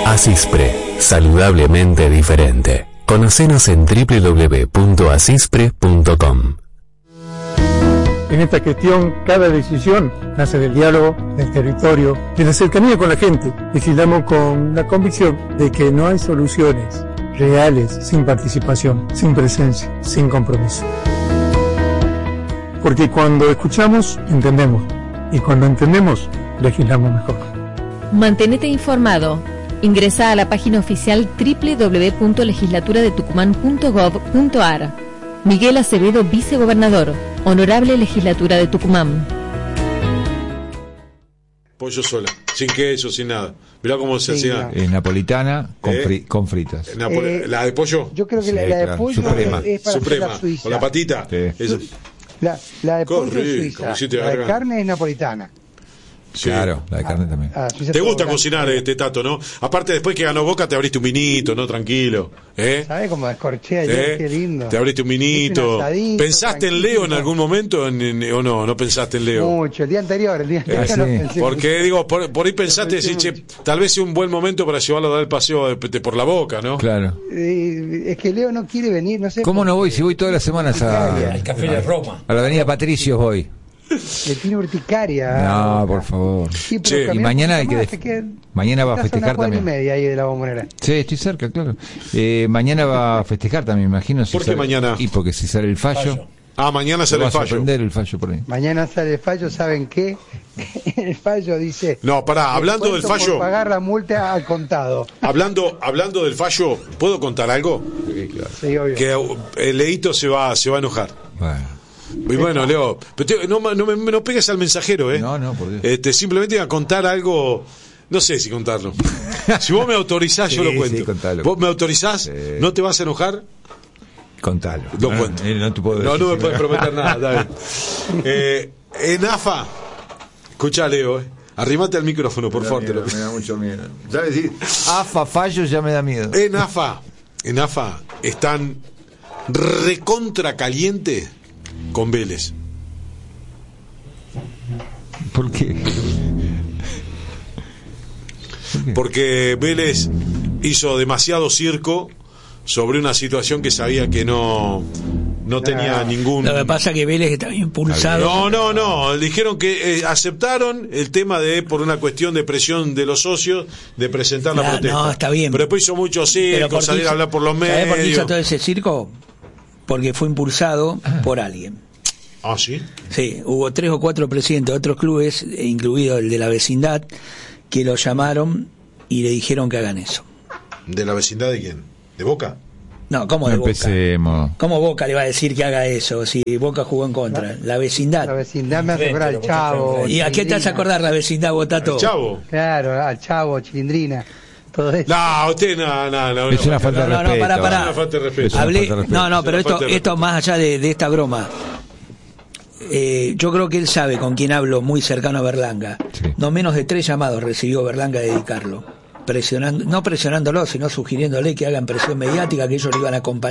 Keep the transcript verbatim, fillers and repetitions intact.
Asispre, saludablemente diferente. Conocenos en doble u doble u doble u punto asispre punto com. En esta gestión, cada decisión nace del diálogo, del territorio, de la cercanía con la gente. Legislamos con la convicción de que no hay soluciones reales sin participación, sin presencia, sin compromiso. Porque cuando escuchamos, entendemos. Y cuando entendemos, legislamos mejor. Mantenete informado. Ingresa a la página oficial doble u doble u doble u punto legislatura de tucumán punto gob punto ar. Miguel Acevedo, vicegobernador. Honorable Legislatura de Tucumán. Pollo sola, sin queso, sin nada. Mirá cómo se Sí, hacía. no. Es napolitana con, ¿Eh? fri- con fritas. Napole- Eh, ¿La de pollo? Yo creo que Sí, la, la de claro, pollo suprema. es para Suprema. hacer la suiza. Con la patita. Sí. Eso. La, la de Qué pollo es rico, suiza. me hiciste La de garganta. carne es napolitana. Sí. Claro, la de carne también. Ah, suiza Te todo gusta blanco. cocinar, este Tato, ¿no? Aparte, después que ganó Boca, te abriste un vinito, ¿no? Tranquilo. ¿Eh? ¿Sabes cómo descorché ayer? ¿Eh? Qué lindo. Te abriste un Hice vinito. un asadito, ¿Pensaste en tranquilo. Leo en algún momento en- en- o no? ¿No pensaste en Leo? Mucho. El día anterior, el día anterior. sí. no pensé Porque, digo, por, por ahí pensaste, Pensé decir, che, mucho. tal vez sea un buen momento para llevarlo a dar el paseo de- de por la Boca, ¿no? Claro. mucho. Eh, es que Leo no quiere venir, no sé. ¿Cómo no voy? Si voy todas las semanas a, Al Café de Roma. a la avenida Patricios voy. Le tiene urticaria. No, por favor. Sí, pero Che, y camina mañana un hay poco que más, def- te queda- mañana va a estás una festejar cuadra y también. media ahí de la Bombonera. Sí, estoy cerca, claro. Eh, mañana va a festejar también, me imagino. Si ¿Por qué sale- mañana? Y porque si sale el fallo, Fallo. Ah, mañana se sale va el a fallo. sorprender el fallo por ahí. Mañana sale el fallo, ¿saben qué? El fallo dice... No, pará, hablando del descuento fallo, por pagar la multa al contado. hablando, hablando del fallo, ¿puedo contar algo? Sí, obvio. Que el Leito se va, se va a enojar. Bueno. Y bueno, Leo, pero te- no, ma- no, me, no pegues al mensajero, ¿eh? No, no, por Dios. Este, simplemente iba a contar algo, no sé si contarlo. Si vos me autorizás, yo Sí, lo cuento. sí, contalo. ¿Vos me autorizás? Sí. ¿No te vas a enojar? Contalo. Lo no, cuento. eh, no te puedo No, decir. no me puedes prometer nada, David. Eh, en A F A, escuchá, Leo, eh. Arrimate al micrófono, por favor. te lo- Me da mucho miedo. Ya decir, AFA fallo ya me da miedo. En A F A, en A F A están recontra caliente con Vélez. ¿Por qué? ¿Por qué? Porque Vélez hizo demasiado circo sobre una situación que sabía que no no tenía ningún... Lo que pasa es que Vélez está impulsado. No, no, no, dijeron que eh, aceptaron el tema de, por una cuestión de presión de los socios, de presentar la Nah, protesta. no, está bien. Pero después hizo mucho Pero circo, ¿por qué salir a hizo- hablar por los ¿sabés por qué hizo medios. todo ese circo? Porque fue impulsado por alguien. Ah, ¿sí? Sí, hubo tres o cuatro presidentes de otros clubes, incluido el de la vecindad, que lo llamaron y le dijeron que hagan eso. ¿De la vecindad de quién? ¿De Boca? No, ¿cómo No de Boca? empecemos. ¿Cómo Boca le va a decir que haga eso si Boca jugó en contra? La La vecindad. vecindad me hace acordar al Chavo. ¿Y a qué te vas a acordar la vecindad, Botato? Chavo. Claro, al Chavo, Chilindrina, todo eso. No, usted no, no, no. Es no, una falta de No, no, respeto. pará, pará. Una falta de respeto. Es una Hablé, falta de respeto. no, no, pero Es una esto, falta de esto más allá de, de esta broma. Eh, yo creo que él sabe con quién hablo muy cercano a Berlanga. Sí. No menos de tres llamados recibió Berlanga de dedicarlo. Presionando, no presionándolo, sino sugiriéndole que hagan presión mediática, que ellos lo iban a acompañar.